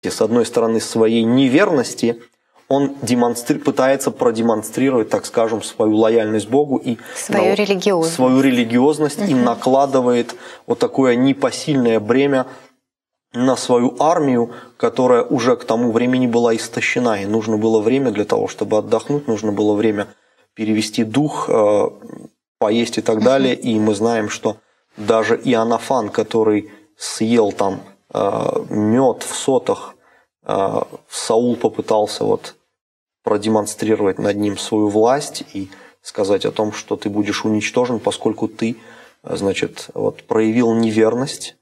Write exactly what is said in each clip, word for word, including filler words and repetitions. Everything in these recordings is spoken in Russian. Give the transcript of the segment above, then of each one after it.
с одной стороны, своей неверности, он демонстри... пытается продемонстрировать, так скажем, свою лояльность Богу и свою на... религиозность, свою религиозность угу. и накладывает вот такое непосильное бремя на свою армию, которая уже к тому времени была истощена, и нужно было время для того, чтобы отдохнуть, нужно было время перевести дух, поесть и так далее. И мы знаем, что даже Иоаннафан, который съел там мед в сотах, Саул попытался вот продемонстрировать над ним свою власть и сказать о том, что ты будешь уничтожен, поскольку ты, значит, вот, проявил неверность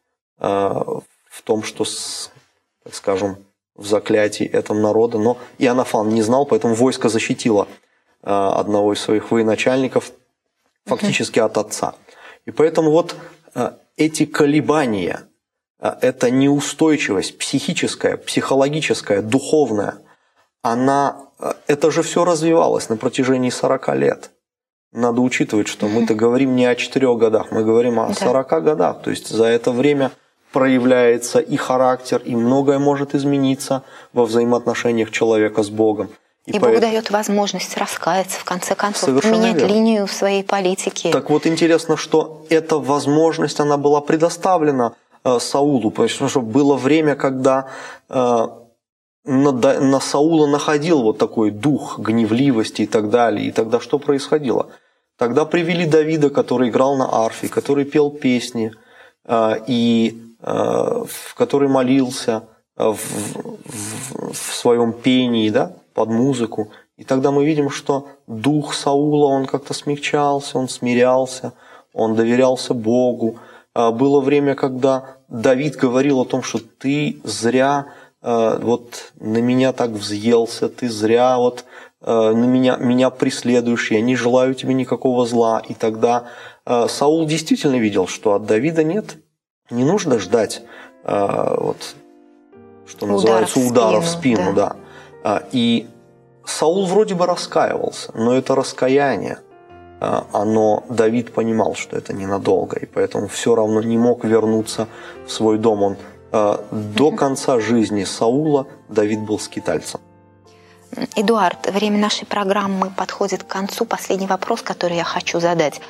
в том, что, так скажем, в заклятии этого народа. Но Иоаннафан не знал, поэтому войско защитило одного из своих военачальников фактически от отца. И поэтому вот эти колебания, эта неустойчивость психическая, психологическая, духовная, она, это же все развивалось на протяжении сорока лет. Надо учитывать, что мы-то говорим не о четырех годах, мы говорим о сорока годах. То есть за это время проявляется и характер, и многое может измениться во взаимоотношениях человека с Богом. И, и Бог поэт... дает возможность раскаяться, в конце концов, совершенно поменять верно. Линию своей политики. Так вот, интересно, что эта возможность, она была предоставлена э, Саулу, потому что было время, когда э, на, на Саула находил вот такой дух гневливости и так далее. И тогда что происходило? Тогда привели Давида, который играл на арфе, который пел песни, э, и э, который молился в, в, в своем пении, да, под музыку. И тогда мы видим, что дух Саула, он как-то смягчался, он смирялся, он доверялся Богу. Было время, когда Давид говорил о том, что ты зря вот на меня так взъелся, ты зря вот на меня, меня преследуешь, я не желаю тебе никакого зла. И тогда Саул действительно видел, что от Давида нет, не нужно ждать, вот, что удар называется, удара в спину. Да. Да. И Саул вроде бы раскаивался, но это раскаяние, оно, Давид понимал, что это ненадолго, и поэтому все равно не мог вернуться в свой дом. Он до конца жизни Саула Давид был скитальцем. Эдуард, время нашей программы подходит к концу. Последний вопрос, который я хочу задать.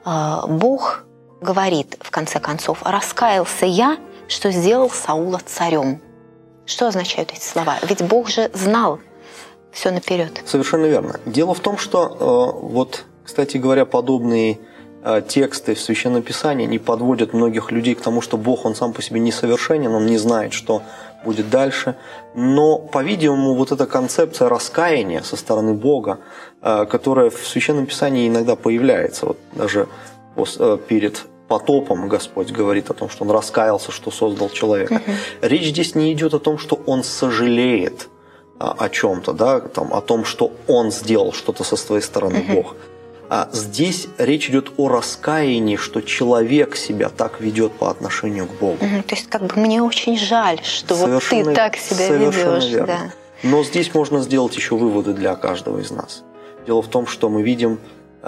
Бог говорит, в конце концов, «Раскаялся я, что сделал Саула царем». Что означают эти слова? Ведь Бог же знал все наперед. Совершенно верно. Дело в том, что, вот, кстати говоря, подобные тексты в Священном Писании не подводят многих людей к тому, что Бог, Он сам по себе несовершенен, Он не знает, что будет дальше. Но, по-видимому, вот эта концепция раскаяния со стороны Бога, которая в Священном Писании иногда появляется, вот даже перед потопом Господь говорит о том, что Он раскаялся, что создал человека. Uh-huh. Речь здесь не идет о том, что Он сожалеет о чем-то, да, там, о том, что Он сделал что-то со своей стороны, uh-huh. Бог. А здесь речь идет о раскаянии, что человек себя так ведет по отношению к Богу. Uh-huh. То есть, как бы мне очень жаль, что совершенно, вот ты так себя ведешь. Да. Но здесь можно сделать еще выводы для каждого из нас. Дело в том, что мы видим,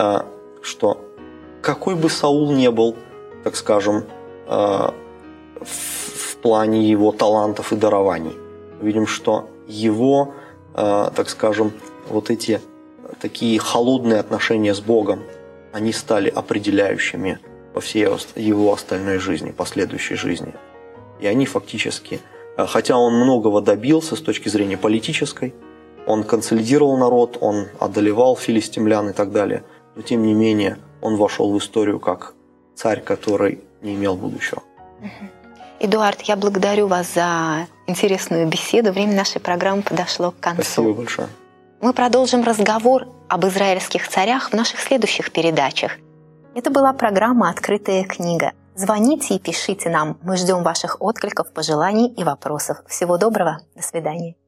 что какой бы Саул ни был, так скажем, в плане его талантов и дарований, мы видим, что его, так скажем, вот эти такие холодные отношения с Богом, они стали определяющими по всей его остальной жизни, последующей жизни. И они фактически, хотя он многого добился с точки зрения политической, он консолидировал народ, он одолевал филистимлян и так далее, но тем не менее он вошел в историю как царь, который не имел будущего. Эдуард, я благодарю вас за интересную беседу. Время нашей программы подошло к концу. Спасибо большое. Мы продолжим разговор об израильских царях в наших следующих передачах. Это была программа «Открытая книга». Звоните и пишите нам. Мы ждем ваших откликов, пожеланий и вопросов. Всего доброго. До свидания.